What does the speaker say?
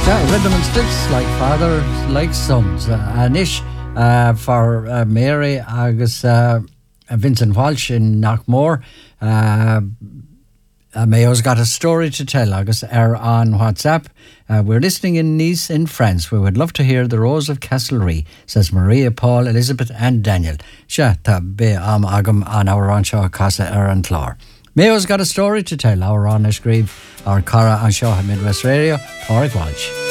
Rhythm and sticks like fathers, like sons. Anish for Mary agus Vincent Walsh in Knockmore. Mayo's got a story to tell agus on WhatsApp. We're listening in Nice in France. We would love to hear the Rose of Castlereagh, says Maria, Paul, Elizabeth and Daniel. Sha ta be agam an our anseo casa an chlár. Mayo's got a story to tell. Our Anish Grieve, our Cara and Shaw Midwest Radio, Pádraig Walsh.